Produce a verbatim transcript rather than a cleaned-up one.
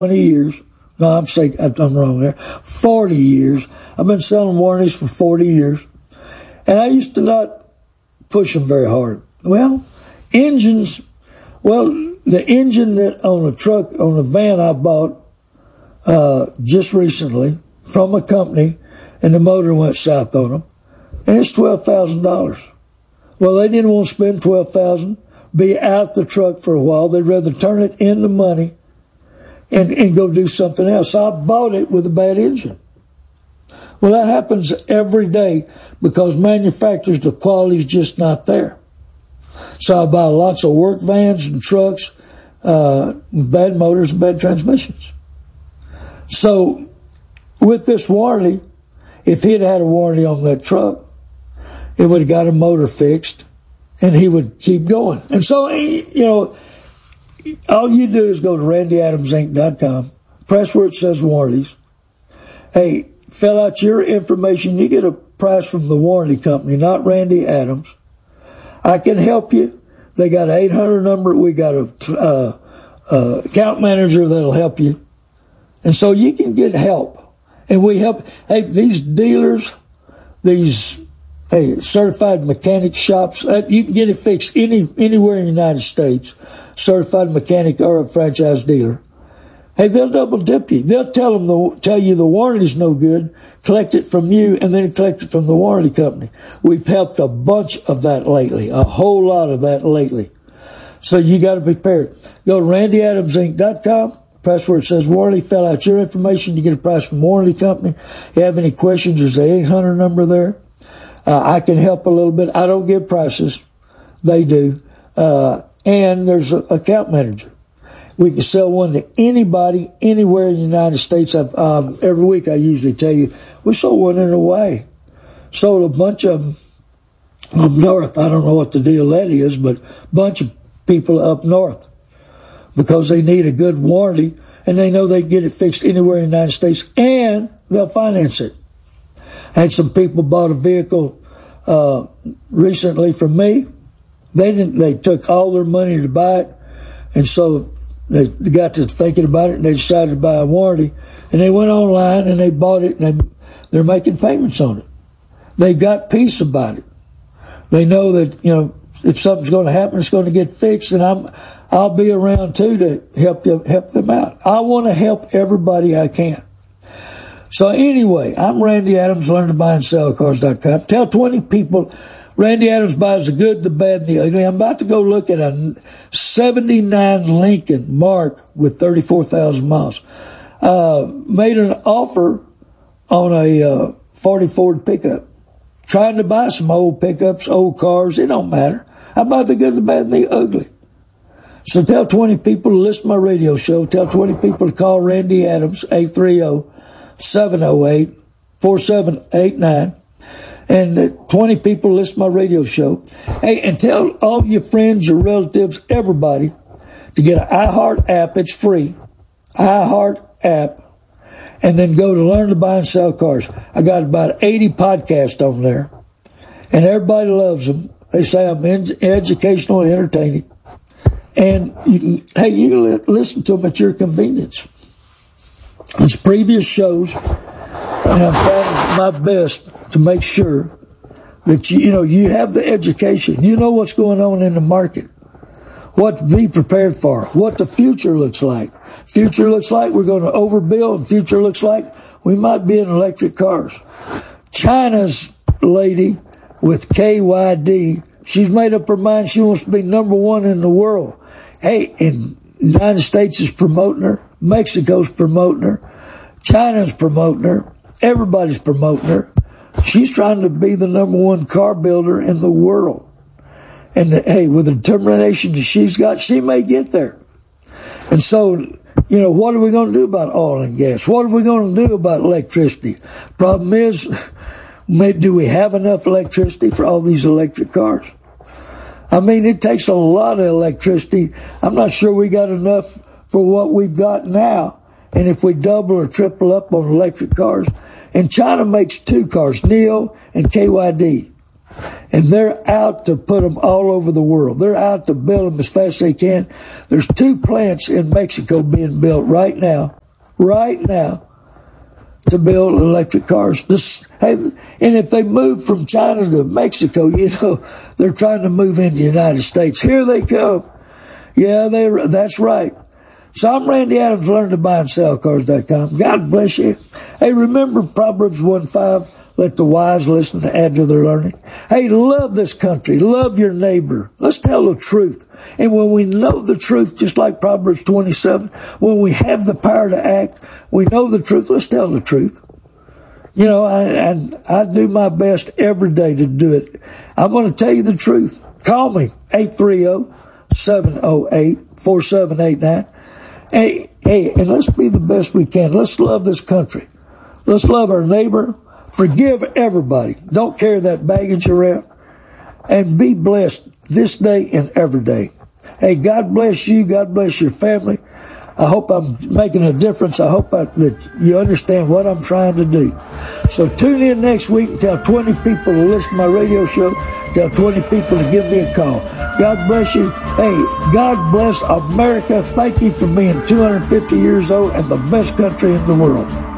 twenty years. No, I'm saying I'm wrong there. forty years. I've been selling warranties for forty years. And I used to not push them very hard. Well, engines, well, the engine that on a truck, on a van I bought uh, just recently from a company, and the motor went south on them, and it's twelve thousand dollars. Well, they didn't want to spend twelve thousand dollars, be out the truck for a while. They'd rather turn it into money and, and go do something else. So I bought it with a bad engine. Well, that happens every day because manufacturers, the quality's just not there. So I buy lots of work vans and trucks uh, with bad motors and bad transmissions. So with this warranty, if he'd had a warranty on that truck, it would have got a motor fixed, and he would keep going. And so, you know, all you do is go to randy adams inc dot com, press where it says warranties. Hey, fill out your information. You get a price from the warranty company, not Randy Adams. I can help you. They got an eight hundred number. We got a uh, uh, account manager that'll help you. And so you can get help. And we help. Hey, these dealers, these hey certified mechanic shops, uh, you can get it fixed any anywhere in the United States. Certified mechanic or a franchise dealer. Hey, they'll double dip you. They'll tell them the, tell you the warranty's no good, collect it from you, and then collect it from the warranty company. We've helped a bunch of that lately, a whole lot of that lately. So you got to be prepared. Go to randy adams inc dot com, press where it says warranty, fill out your information, you get a price from warranty company. If you have any questions, there's the eight hundred number there. Uh, I can help a little bit. I don't give prices. They do. Uh, and there's an account manager. We can sell one to anybody, anywhere in the United States. I've, um, every week I usually tell you, we sold one in Hawaii. Sold a bunch of them up north. I don't know what the deal that is, but a bunch of people up north because they need a good warranty and they know they can get it fixed anywhere in the United States and they'll finance it. I had some people bought a vehicle uh, recently from me. They didn't. They took all their money to buy it, and so they got to thinking about it, and they decided to buy a warranty. And they went online and they bought it, and they, they're making payments on it. They got peace about it. They know that, you know, if something's going to happen, it's going to get fixed, and I'm I'll be around too to help them help them out. I want to help everybody I can. So anyway, I'm Randy Adams, learn to buy and sell cars dot com. Tell twenty people Randy Adams buys the good, the bad, and the ugly. I'm about to go look at a seventy-nine Lincoln Mark with thirty-four thousand miles. Uh, made an offer on a uh, forty Ford pickup. Trying to buy some old pickups, old cars. It don't matter. I buy the good, the bad, and the ugly. So tell twenty people to listen to my radio show. Tell twenty people to call Randy Adams, eight three zero, seven zero eight, four seven eight nine. And uh, twenty people listen to my radio show. Hey, and tell all your friends, your relatives, everybody to get an iHeart app. It's free. iHeart app. And then go to Learn to Buy and Sell Cars. I got about eighty podcasts on there. And everybody loves them. They say I'm ed- educational and entertaining. And you can, hey, you can listen to them at your convenience. It's previous shows. And I'm trying my best to make sure that you, you know, you have the education. You know what's going on in the market. What to be prepared for. What the future looks like. Future looks like we're going to overbuild. Future looks like we might be in electric cars. China's lady with K Y D, she's made up her mind she wants to be number one in the world. Hey, and the United States is promoting her. Mexico's promoting her. China's promoting her. Everybody's promoting her. She's trying to be the number one car builder in the world. And, hey, with the determination that she's got, she may get there. And so, you know, what are we going to do about oil and gas? What are we going to do about electricity? Problem is, do we have enough electricity for all these electric cars? I mean, it takes a lot of electricity. I'm not sure we got enough for what we've got now. And if we double or triple up on electric cars, and China makes two cars, N I O and K Y D. And they're out to put them all over the world. They're out to build them as fast as they can. There's two plants in Mexico being built right now, right now, to build electric cars. This, hey, and if they move from China to Mexico, you know, they're trying to move into the United States. Here they come. Yeah, they, that's right. So I'm Randy Adams, learn to buy and sell cars dot com. God bless you. Hey, remember Proverbs one five, let the wise listen to add to their learning. Hey, love this country. Love your neighbor. Let's tell the truth. And when we know the truth, just like Proverbs twenty-seven, when we have the power to act, we know the truth, let's tell the truth. You know, I, and I do my best every day to do it. I'm going to tell you the truth. Call me, eight three zero, seven zero eight, four seven eight nine. Hey, hey, and let's be the best we can. Let's love this country. Let's love our neighbor. Forgive everybody. Don't carry that baggage around. And be blessed this day and every day. Hey, God bless you. God bless your family. I hope I'm making a difference. I hope I, that you understand what I'm trying to do. So tune in next week and tell twenty people to listen to my radio show. Tell twenty people to give me a call. God bless you. Hey, God bless America. Thank you for being two hundred fifty years old and the best country in the world.